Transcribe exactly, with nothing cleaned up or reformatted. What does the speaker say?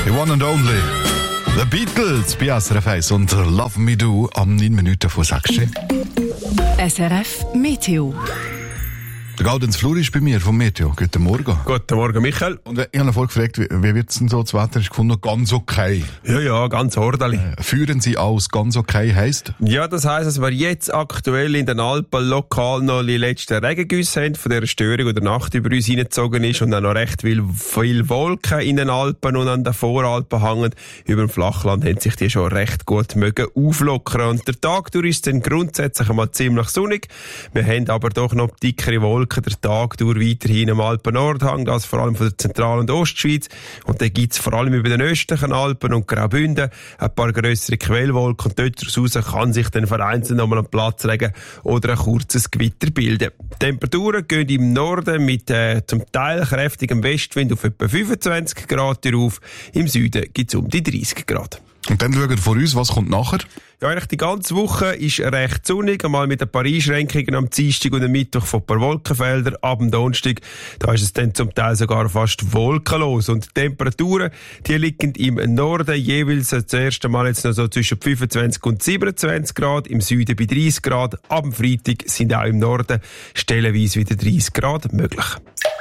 The one and only. The Beatles bei S R F eins und Love Me Do am neun Minuten vor sechs. S R F Meteo. Der Gaudenz Flur ist bei mir vom Meteo. Guten Morgen. Guten Morgen, Michael. Und ich habe vorhin gefragt, wie, wie wird es denn so? Das Wetter ist gefunden, ganz okay. Ja, ja, ganz ordentlich. Äh, führen Sie aus, ganz okay heisst? Ja, das heisst, dass wir jetzt aktuell in den Alpen lokal noch die letzten Regengüsse haben von dieser Störung, die der Nacht über uns hineingezogen ist und auch noch recht viel, viel Wolken in den Alpen und an den Voralpen hängen. Über dem Flachland haben sich die schon recht gut mögen auflockern. Und der Tag durch ist dann grundsätzlich einmal ziemlich sonnig. Wir haben aber doch noch dickere Wolken der Tag durch weiterhin am Alpen-Nordhang, das vor allem von der Zentral- und Ostschweiz. Und dann gibt es vor allem über den östlichen Alpen und Graubünden ein paar grössere Quellwolken. Und dort raus kann sich dann vereinzelt nochmal ein Platzregen oder ein kurzes Gewitter bilden. Die Temperaturen gehen im Norden mit äh, zum Teil kräftigem Westwind auf etwa fünfundzwanzig Grad auf. Im Süden gibt es um die dreißig Grad. Und dann schauen wir vor uns, was kommt nachher? Ja, eigentlich die ganze Woche ist recht sonnig, einmal mit ein paar Einschränkungen am Dienstag und am Mittwoch von ein paar Wolkenfeldern. Ab dem Donnerstag, da ist es dann zum Teil sogar fast wolkenlos. Und die Temperaturen, die liegen im Norden jeweils das erste Mal jetzt noch so zwischen fünfundzwanzig und siebenundzwanzig Grad, im Süden bei dreißig Grad. Ab dem Freitag sind auch im Norden stellenweise wieder dreißig Grad möglich.